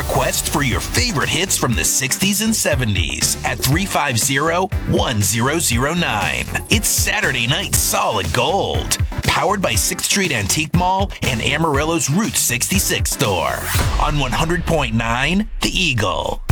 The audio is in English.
requests for your favorite hits from the 60s and 70s at 350-1009. It's Saturday Night Solid Gold, powered by 6th Street Antique Mall and Amarillo's Route 66 store on 100.9 The Eagle.